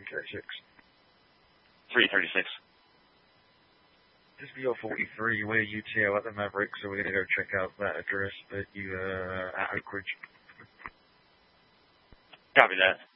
336. 336. This is your 43, we're UTO at the Maverick, so we're going to go check out that address at Oak Ridge. Copy that.